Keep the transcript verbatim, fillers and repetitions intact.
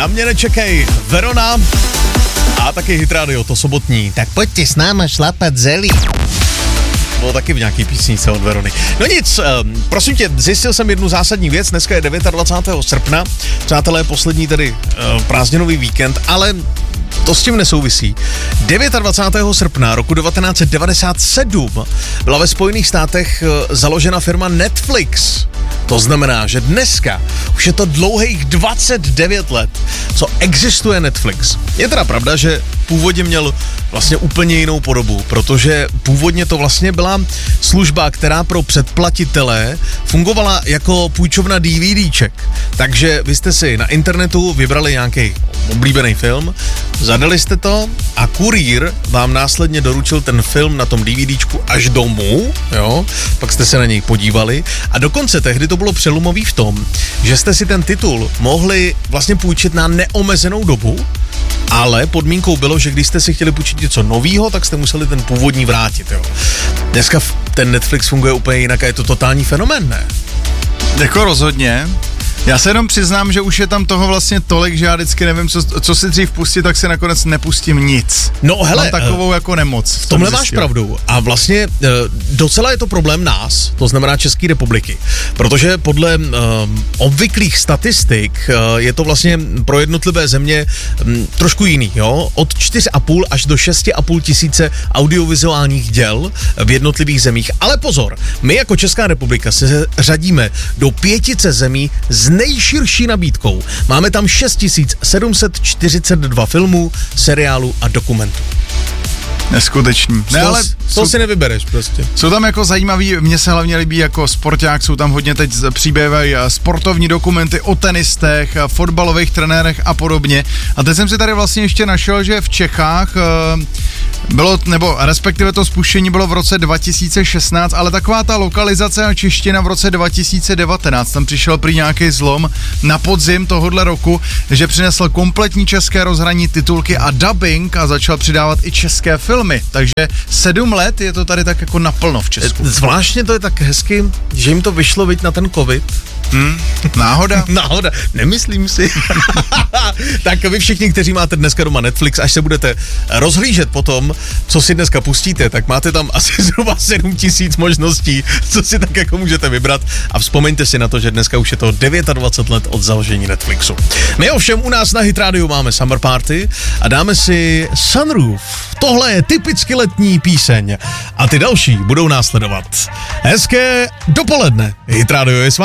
Na mě nečekej, Verona a taky Hit Radio, to sobotní. Tak pojďte s náma šlapat zelí. Bylo taky v nějaký písničce od Verony. No nic, um, prosím tě, zjistil jsem jednu zásadní věc, dneska je dvacátého devátého srpna, přátelé, poslední tedy uh, prázdninový víkend, ale to s tím nesouvisí. dvacátého devátého srpna roku devatenáct set devadesát sedm byla ve Spojených státech uh, založena firma Netflix. To znamená, že dneska už je to dlouhých dvacet devět let, co existuje Netflix. Je teda pravda, že původně měl vlastně úplně jinou podobu, protože původně to vlastně byla služba, která pro předplatitele fungovala jako půjčovna DVDček. Takže vy jste si na internetu vybrali nějaký oblíbený film, zadali jste to a kurýr vám následně doručil ten film na tom DVDčku až domů, jo, pak jste se na něj podívali a dokonce tehdy to bylo přelomový v tom, že jste si ten titul mohli vlastně půjčit na neomezenou dobu, ale podmínkou bylo, že když jste si chtěli půjčit něco novýho, tak jste museli ten původní vrátit, jo. Dneska ten Netflix funguje úplně jinak a je to totální fenomén, ne? Jako rozhodně. Já se jenom přiznám, že už je tam toho vlastně tolik, že já vždycky nevím, co, co si dřív pustit, tak si nakonec nepustím nic. No hele, mám takovou uh, jako nemoc. V tomhle máš pravdu. A vlastně uh, docela je to problém nás, to znamená České republiky. Protože podle uh, obvyklých statistik uh, je to vlastně pro jednotlivé země um, trošku jiný, jo? Od čtyři a půl až do šest a půl tisíce audiovizuálních děl v jednotlivých zemích. Ale pozor, my jako Česká republika se řadíme do pětice zemí z nejširší nabídkou. Máme tam šest tisíc sedm set čtyřicet dva filmů, seriálů a dokumentů. Neskutečný. Ne, ale to jsou, si nevybereš prostě. Jsou tam jako zajímavý, mně se hlavně líbí jako sporták, jsou tam hodně teď příběhy, sportovní dokumenty o tenistech, fotbalových trenérech a podobně. A teď jsem si tady vlastně ještě našel, že v Čechách bylo, nebo respektive to spuštění bylo v roce dva tisíce šestnáct, ale taková ta lokalizace a čeština v roce dva tisíce devatenáct, tam přišel prý nějaký zlom na podzim tohohle roku, že přinesl kompletní české rozhraní, titulky a dubbing a začal přidávat i české filmy, takže sedm let je to tady tak jako naplno v Česku. Zvláštně to je tak hezky, že jim to vyšlo, viď, na ten covid. Hmm, náhoda? Náhoda, nemyslím si. Tak vy všichni, kteří máte dneska doma Netflix, až se budete rozhlížet po tom, co si dneska pustíte, tak máte tam asi zhruba sedm tisíc možností, co si tak jako můžete vybrat a vzpomeňte si na to, že dneska už je to dvacet devět let od založení Netflixu. My ovšem u nás na Hit Radio máme Summer Party a dáme si Sunroof. Tohle je typicky letní píseň a ty další budou následovat. Hezké dopoledne. Hit Radio je s vámi.